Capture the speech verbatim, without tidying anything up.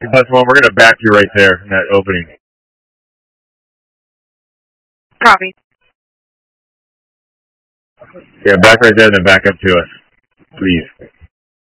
Plus one, we're gonna back you right there in that opening. Copy. Yeah, back right there and then back up to us, please.